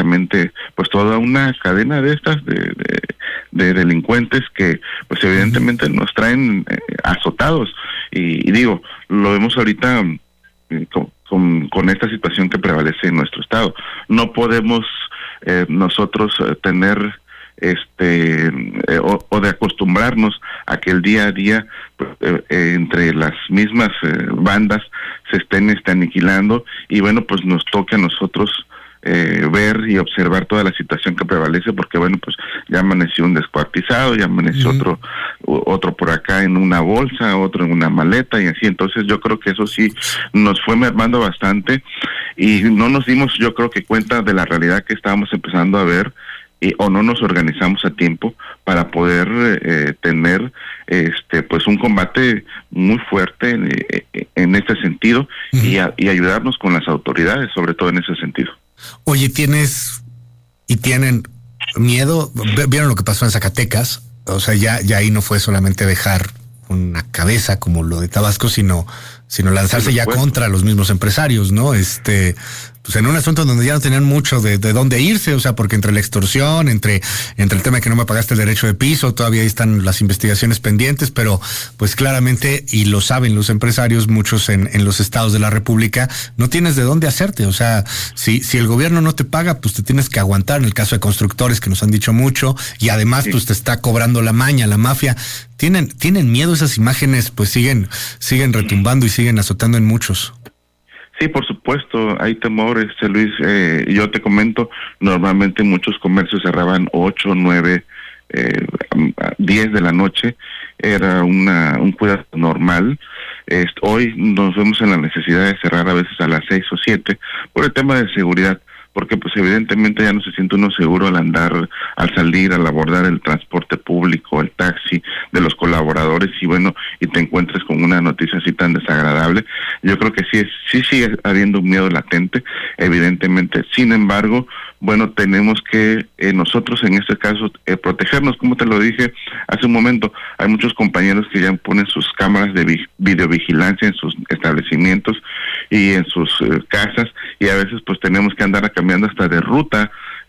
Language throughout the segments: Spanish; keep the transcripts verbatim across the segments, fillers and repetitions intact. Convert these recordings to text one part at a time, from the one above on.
prácticamente pues toda una cadena de estas de, de, de delincuentes que pues evidentemente nos traen eh, azotados y, y digo, lo vemos ahorita eh, con, con, con esta situación que prevalece en nuestro estado. No podemos eh, nosotros eh, tener este eh, o, o de acostumbrarnos a que el día a día pues, eh, eh, entre las mismas eh, bandas se estén este, aniquilando y bueno, pues nos toca a nosotros eh, ver y observar toda la situación que prevalece, porque bueno, pues ya amaneció un descuartizado, ya amaneció uh-huh. otro otro por acá en una bolsa, otro en una maleta y así. Entonces yo creo que eso sí nos fue mermando bastante y no nos dimos, yo creo que cuenta de la realidad que estábamos empezando a ver. Y, o no nos organizamos a tiempo para poder eh, tener este pues un combate muy fuerte en, en este sentido uh-huh. y, a, y ayudarnos con las autoridades, sobre todo en ese sentido. Oye, ¿tienes y tienen miedo? ¿Vieron lo que pasó en Zacatecas? O sea, ya, ya ahí no fue solamente dejar una cabeza como lo de Tabasco, sino, sino lanzarse ya contra los mismos empresarios, ¿no? Este... pues en un asunto donde ya no tenían mucho de, de dónde irse, o sea, porque entre la extorsión, entre, entre el tema de que no me pagaste el derecho de piso, todavía ahí están las investigaciones pendientes, pero pues claramente, y lo saben los empresarios, muchos en, en los estados de la República, no tienes de dónde hacerte, o sea, si, si el gobierno no te paga, pues te tienes que aguantar, en el caso de constructores que nos han dicho mucho, y además sí. pues te está cobrando la maña, la mafia. ¿Tienen, tienen miedo esas imágenes? Pues siguen, siguen retumbando y siguen azotando en muchos. Sí, por supuesto, hay temor, este Luis, eh, yo te comento, normalmente muchos comercios cerraban ocho, nueve, eh, diez de la noche, era una un cuidado normal. Este, hoy nos vemos en la necesidad de cerrar a veces a las seis o siete por el tema de seguridad, porque pues evidentemente ya no se siente uno seguro al andar, al salir, al abordar el transporte público, el taxi de los colaboradores y bueno, y te encuentres con una noticia así tan desagradable. Yo creo que sí, es, sí sigue habiendo un miedo latente, evidentemente. Sin embargo, bueno, tenemos que eh, nosotros en este caso eh, protegernos, como te lo dije hace un momento. Hay muchos compañeros que ya ponen sus cámaras de vi- videovigilancia en sus establecimientos y en sus eh, casas y a veces pues tenemos que andar cambiando hasta de ruta,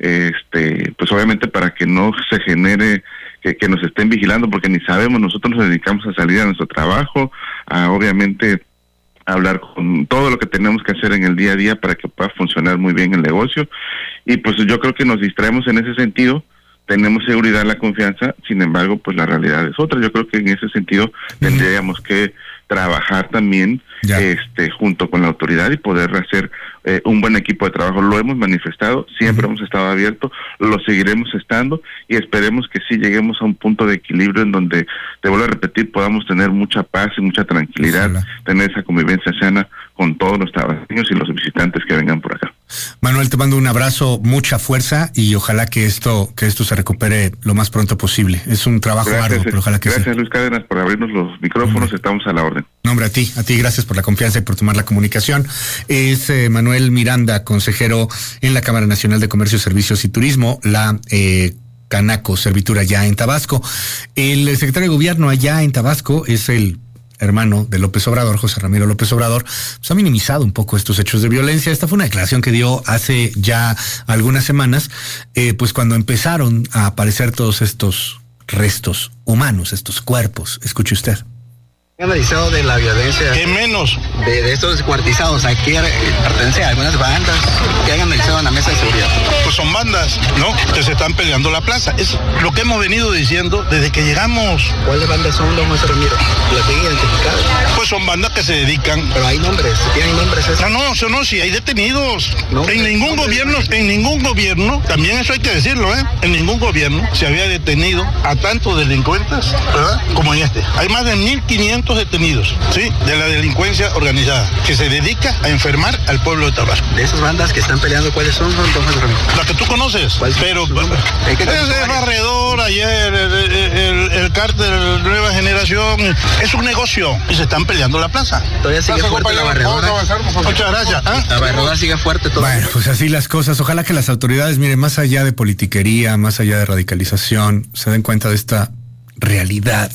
este, pues obviamente para que no se genere que, que nos estén vigilando, porque ni sabemos, nosotros nos dedicamos a salir a nuestro trabajo, a obviamente hablar con todo lo que tenemos que hacer en el día a día para que pueda funcionar muy bien el negocio, y pues yo creo que nos distraemos en ese sentido. Tenemos seguridad, la confianza, sin embargo, pues la realidad es otra. Yo creo que en ese sentido uh-huh. tendríamos que trabajar también ya. este junto con la autoridad y poder hacer eh, un buen equipo de trabajo. Lo hemos manifestado, siempre uh-huh. hemos estado abiertos, lo seguiremos estando y esperemos que sí lleguemos a un punto de equilibrio en donde, te vuelvo a repetir, podamos tener mucha paz y mucha tranquilidad, Ojalá. tener esa convivencia sana con todos los tabaqueños y los visitantes que vengan por acá. Manuel, te mando un abrazo, mucha fuerza y ojalá que esto que esto se recupere lo más pronto posible. Es un trabajo gracias, arduo, pero ojalá que Gracias, sea. Luis Cárdenas, por abrirnos los micrófonos, hombre. Estamos a la orden. No, hombre, a ti, a ti, gracias por la confianza y por tomar la comunicación. Es eh, Manuel Miranda, consejero en la Cámara Nacional de Comercio, Servicios y Turismo, la eh, Canaco Servitura allá en Tabasco. El secretario de Gobierno allá en Tabasco es el hermano de López Obrador, José Ramiro López Obrador, pues ha minimizado un poco estos hechos de violencia. Esta fue una declaración que dio hace ya algunas semanas, eh, pues cuando empezaron a aparecer todos estos restos humanos, estos cuerpos. Escuche usted. ¿Qué han analizado de la violencia? ¿Qué menos? De, de estos descuartizados, ¿a qué pertenece a algunas bandas? ¿Qué han analizado en la mesa de seguridad? Pues son bandas, ¿no? Que se están peleando la plaza. Es lo que hemos venido diciendo desde que llegamos. ¿Cuáles bandas son, don José Ramiro? ¿Las tienen identificadas? Pues son bandas que se dedican... Pero hay nombres, ¿tienen nombres esos? No, no, eso no, sí, hay detenidos. ¿Nombres? En ningún ¿Nombres? gobierno, en ningún gobierno, también eso hay que decirlo, ¿eh? En ningún gobierno se había detenido a tantos delincuentes, ¿verdad? Como en este. Hay más de mil quinientos detenidos, ¿sí? De la delincuencia organizada, que se dedica a enfermar al pueblo de Tabasco. De esas bandas que están peleando, ¿cuáles son, don José Ramiro? La que tú conoces, pero ¿Es que ese barredor, ayer, el, el, el cártel Nueva Generación, es un negocio y se están peleando la plaza. Todavía sigue Gracias, fuerte la barredora. Muchas gracias. ¿Ah? La barredora sigue fuerte todavía. Bueno, pues así las cosas. Ojalá que las autoridades, miren, más allá de politiquería, más allá de radicalización, se den cuenta de esta realidad.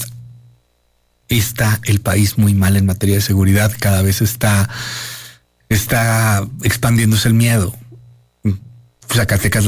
Está el país muy mal en materia de seguridad, cada vez está, está expandiéndose el miedo. Zacatecas